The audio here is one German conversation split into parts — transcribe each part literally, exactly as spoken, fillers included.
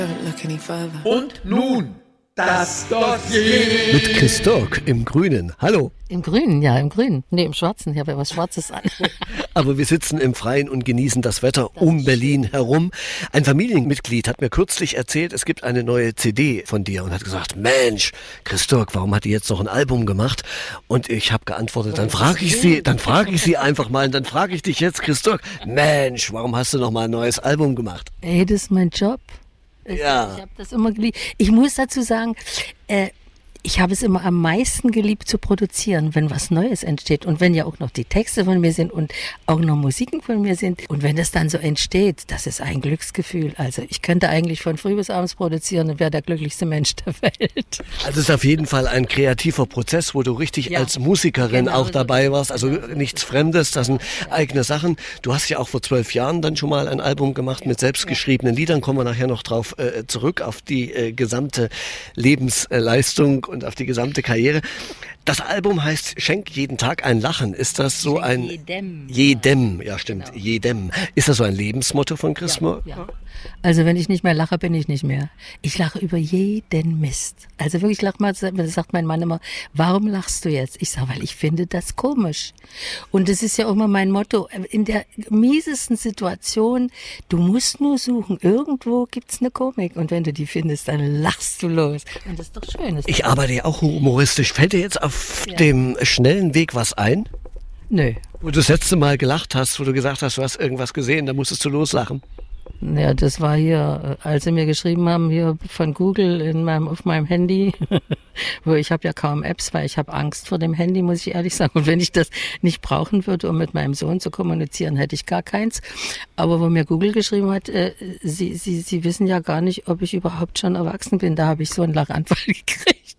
Und nun das Dossier mit Chris Stork im Grünen. Hallo. Im Grünen, ja, im Grünen. Nee, im Schwarzen. Ich habe ja was Schwarzes an. Aber wir sitzen im Freien und genießen das Wetter das um Berlin herum. Ein Familienmitglied hat mir kürzlich erzählt, es gibt eine neue C D von dir und hat gesagt, Mensch, Chris Stork, warum hat die jetzt noch ein Album gemacht? Und ich habe geantwortet, dann frage ich sie, dann frage ich sie einfach mal und dann frage ich dich jetzt, Chris Stork, Mensch, warum hast du noch mal ein neues Album gemacht? Ey, das ist mein Job. Ja. Ich habe das immer geliebt. Ich muss dazu sagen, äh, ich habe es immer am meisten geliebt zu produzieren, wenn was Neues entsteht und wenn ja auch noch die Texte von mir sind und auch noch Musiken von mir sind und wenn das dann so entsteht, das ist ein Glücksgefühl. Also ich könnte eigentlich von früh bis abends produzieren und wäre der glücklichste Mensch der Welt. Also es ist auf jeden Fall ein kreativer Prozess, wo du richtig ja. als Musikerin genau, auch dabei so warst, also genau. nichts Fremdes, das sind ja. eigene Sachen. Du hast ja auch vor zwölf Jahren dann schon mal ein Album gemacht ja. mit selbstgeschriebenen ja. Liedern, kommen wir nachher noch drauf äh, zurück, auf die äh, gesamte Lebensleistung und auf die gesamte Karriere. Das Album heißt Schenk jeden Tag ein Lachen. Ist das so ein... Jedem. Jedem, ja stimmt, genau. jedem. Ist das so ein Lebensmotto von Chris Stork? Ja, ja. Also wenn ich nicht mehr lache, bin ich nicht mehr. Ich lache über jeden Mist. Also wirklich, ich lache mal, das sagt mein Mann immer, warum lachst du jetzt? Ich sage, weil ich finde das komisch. Und das ist ja auch immer mein Motto, in der miesesten Situation, du musst nur suchen, irgendwo gibt's eine Komik und wenn du die findest, dann lachst du los. Und das ist doch schön. Ist ich arbeite ja auch humoristisch. Fällt dir jetzt auf ja. dem schnellen Weg was ein? Nö. Wo du das letzte Mal gelacht hast, wo du gesagt hast, du hast irgendwas gesehen, da musstest du loslachen. Ja, das war hier, als sie mir geschrieben haben, hier von Google in meinem, auf meinem Handy, wo ich habe ja kaum Apps, weil ich habe Angst vor dem Handy, muss ich ehrlich sagen. Und wenn ich das nicht brauchen würde, um mit meinem Sohn zu kommunizieren, hätte ich gar keins. Aber wo mir Google geschrieben hat, äh, sie, sie, sie wissen ja gar nicht, ob ich überhaupt schon erwachsen bin, da habe ich so einen Lachanfall gekriegt.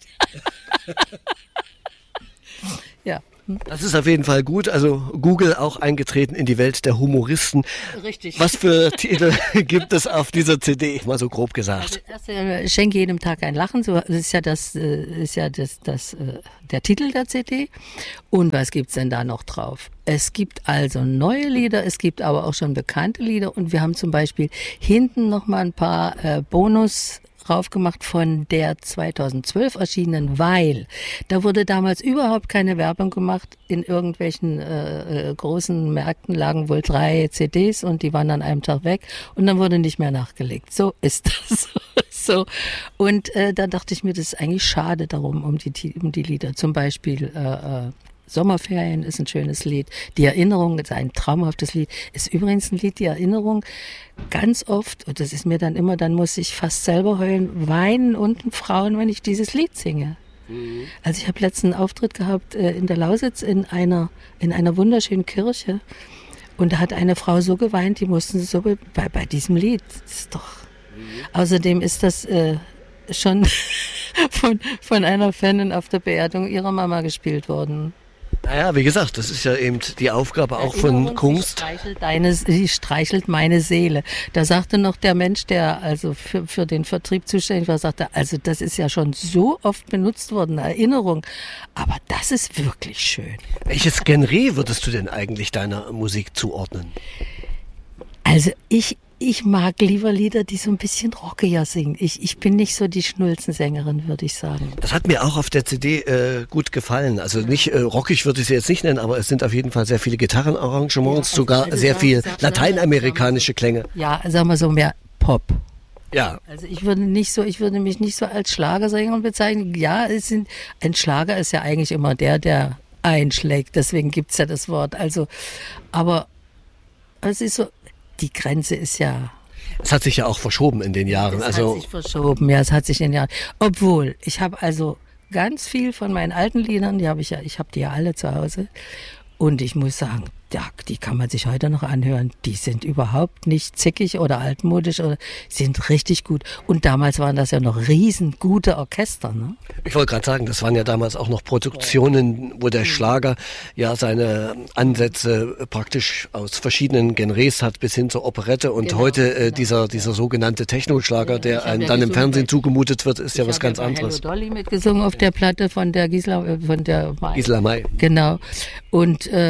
Ja. Das ist auf jeden Fall gut. Also Google auch eingetreten in die Welt der Humoristen. Richtig. Was für Titel gibt es auf dieser C D? Mal so grob gesagt. Also erst, äh, Schenke jedem Tag ein Lachen. So, das ist ja das, äh, ist ja das, das, äh, der Titel der C D. Und was gibt's denn da noch drauf? Es gibt also neue Lieder, es gibt aber auch schon bekannte Lieder. Und wir haben zum Beispiel hinten noch mal ein paar äh, Bonus raufgemacht von der zweitausendzwölf erschienenen, weil da wurde damals überhaupt keine Werbung gemacht. In irgendwelchen äh, äh, großen Märkten lagen wohl drei C Ds und die waren an einem Tag weg und dann wurde nicht mehr nachgelegt. So ist das. so. Und äh, da dachte ich mir, das ist eigentlich schade darum, um die, um die Lieder. Zum Beispiel äh, äh, Sommerferien ist ein schönes Lied. Die Erinnerung ist ein traumhaftes Lied. Ist übrigens ein Lied, die Erinnerung, ganz oft, und das ist mir dann immer, dann muss ich fast selber heulen, weinen unten Frauen, wenn ich dieses Lied singe. Mhm. Also ich habe letzten Auftritt gehabt äh, in der Lausitz in einer, in einer wunderschönen Kirche und da hat eine Frau so geweint, die mussten so be- bei, bei diesem Lied. Das ist doch. Mhm. Außerdem ist das äh, schon von, von einer Fanin auf der Beerdigung ihrer Mama gespielt worden. Naja, wie gesagt, das ist ja eben die Aufgabe auch von Kunst. Sie streichelt, deine, sie streichelt meine Seele. Da sagte noch der Mensch, der also für, für den Vertrieb zuständig war, sagte, also das ist ja schon so oft benutzt worden, Erinnerung. Aber das ist wirklich schön. Welches Genre würdest du denn eigentlich deiner Musik zuordnen? Also ich, ich mag lieber Lieder, die so ein bisschen rockiger singen. Ich, ich bin nicht so die Schnulzensängerin, würde ich sagen. Das hat mir auch auf der C D äh, gut gefallen. Also nicht äh, rockig würde ich sie jetzt nicht nennen, aber es sind auf jeden Fall sehr viele Gitarrenarrangements, ja, sogar also sehr viel lateinamerikanische Klänge. Ja, sagen wir so mehr Pop. Ja. Also ich würde nicht so, ich würde mich nicht so als Schlagersängerin bezeichnen. Ja, es sind, ein Schlager ist ja eigentlich immer der, der einschlägt. Deswegen gibt's ja das Wort. Also, aber es ist so, die Grenze ist ja... Es hat sich ja auch verschoben in den Jahren. Es also hat sich verschoben, ja, es hat sich in den Jahren... Obwohl, ich habe also ganz viel von meinen alten Liedern, die habe ich ja, ich habe die ja alle zu Hause. Und ich muss sagen, ja, die kann man sich heute noch anhören. Die sind überhaupt nicht zickig oder altmodisch, oder sind richtig gut. Und damals waren das ja noch riesengute Orchester, ne? Ich wollte gerade sagen, das waren ja damals auch noch Produktionen, wo der Schlager ja seine Ansätze praktisch aus verschiedenen Genres hat, bis hin zur Operette. Und genau, heute äh, genau. dieser dieser sogenannte Techno-Schlager, der einem ja dann im Fernsehen zugemutet wird, ist ja was ganz ja anderes. Ich habe Dolly mitgesungen auf der Platte von der Gisela, von der May. Gisela May. Genau. Und äh,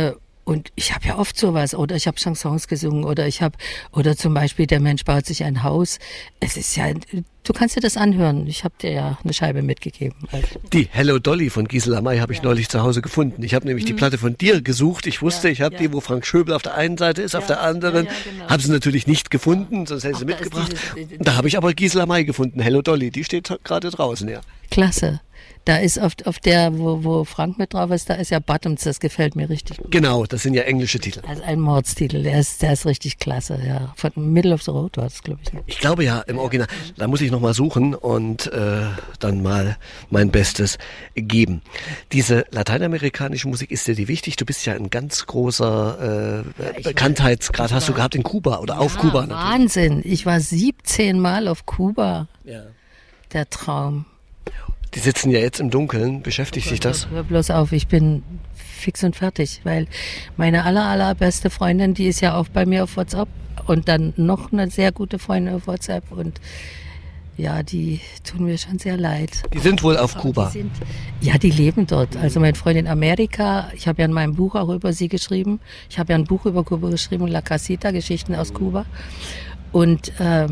Und ich habe ja oft sowas, oder ich habe Chansons gesungen, oder ich habe, oder zum Beispiel der Mensch baut sich ein Haus. Es ist ja, du kannst dir das anhören. Ich habe dir ja eine Scheibe mitgegeben. Also. Die Hello Dolly von Gisela May habe ich ja. neulich zu Hause gefunden. Ich habe nämlich mhm. die Platte von dir gesucht. Ich wusste, ja, ich habe ja. die, wo Frank Schöbel auf der einen Seite ist, ja, auf der anderen. Ja, ja, genau. Habe sie natürlich nicht gefunden, sonst hätte ich sie mitgebracht. Diese, da habe ich aber Gisela May gefunden, Hello Dolly. Die steht gerade draußen, ja. Klasse. Da ist auf, auf der, wo, wo Frank mit drauf ist, da ist ja Bottoms, das gefällt mir richtig gut. Genau, das sind ja englische Titel. Also ein Mordstitel, der ist, der ist richtig klasse, ja. Von Middle of the Road war das, glaube ich. Ich glaube ja, im Original. Da muss ich nochmal suchen und äh, dann mal mein Bestes geben. Diese lateinamerikanische Musik, ist dir die wichtig? Du bist ja ein ganz großer äh, ja, Bekanntheitsgrad, hast du gehabt in Kuba oder ja, auf Kuba natürlich. Wahnsinn, ich war siebzehn Mal auf Kuba. Ja. Der Traum. Die sitzen ja jetzt im Dunkeln. Beschäftigt dich das? Hör bloß auf, ich bin fix und fertig, weil meine aller, allerbeste Freundin, die ist ja auch bei mir auf WhatsApp und dann noch eine sehr gute Freundin auf WhatsApp und ja, die tun mir schon sehr leid. Die sind wohl auf Kuba? Die sind, ja, die leben dort. Also meine Freundin in Amerika, ich habe ja in meinem Buch auch über sie geschrieben. Ich habe ja ein Buch über Kuba geschrieben, La Casita, Geschichten aus Kuba. Und äh,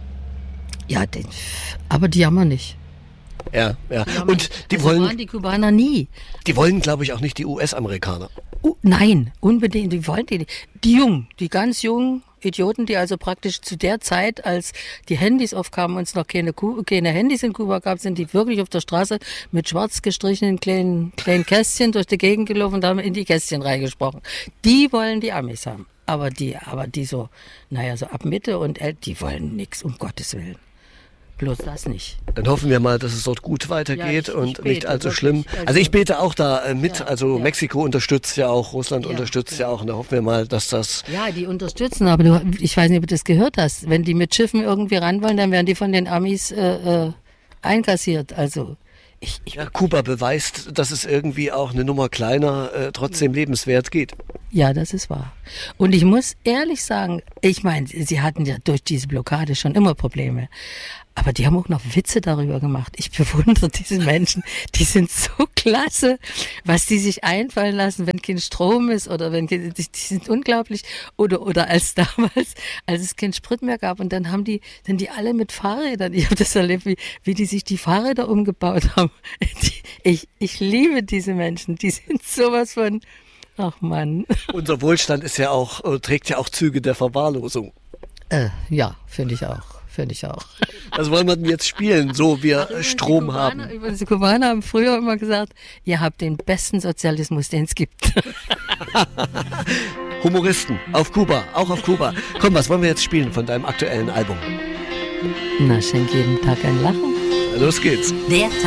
ja, den, aber die jammern nicht. Ja, ja. Die und die also wollen. Waren die Kubaner nie. Die wollen, glaube ich, auch nicht die U S-Amerikaner. Uh, nein, unbedingt. Die wollen die. Die Jungen, die ganz jungen Idioten, die also praktisch zu der Zeit, als die Handys aufkamen und es noch keine, Ku- keine Handys in Kuba gab, sind die wirklich auf der Straße mit schwarz gestrichenen kleinen, kleinen Kästchen durch die Gegend gelaufen und haben in die Kästchen reingesprochen. Die wollen die Amis haben. Aber die, aber die so, naja, so ab Mitte und El, die wollen nichts, um Gottes Willen. Bloß das nicht. Dann hoffen wir mal, dass es dort gut weitergeht ja, ich, und ich bete, nicht allzu wirklich, schlimm. Also, also ich bete auch da äh, mit. Ja, also ja. Mexiko unterstützt ja auch, Russland ja, unterstützt ja. ja auch. Und da hoffen wir mal, dass das... Ja, die unterstützen, aber du, ich weiß nicht, ob du das gehört hast. Wenn die mit Schiffen irgendwie ran wollen, dann werden die von den Amis äh, äh, einkassiert. Also ich, ich ja, Kuba beweist, dass es irgendwie auch eine Nummer kleiner äh, trotzdem ja. lebenswert geht. Ja, das ist wahr. Und ich muss ehrlich sagen, ich meine, sie hatten ja durch diese Blockade schon immer Probleme. Aber die haben auch noch Witze darüber gemacht. Ich bewundere diese Menschen. Die sind so klasse, was die sich einfallen lassen, wenn kein Strom ist oder wenn die, die sind unglaublich. Oder oder als damals, als es keinen Sprit mehr gab und dann haben die, dann die alle mit Fahrrädern. Ich habe das erlebt, wie, wie die sich die Fahrräder umgebaut haben. Die, ich ich liebe diese Menschen. Die sind sowas von, ach Mann. Unser Wohlstand ist ja auch trägt ja auch Züge der Verwahrlosung. Äh, ja, finde ich auch. Finde ich auch. Was wollen wir denn jetzt spielen, so wir Ach, Strom Kubaner, haben? Über die Kubaner haben früher immer gesagt, ihr habt den besten Sozialismus, den es gibt. Humoristen auf Kuba, auch auf Kuba. Komm, was wollen wir jetzt spielen von deinem aktuellen Album? Na, schenk jedem Tag ein Lachen. Los geht's. Der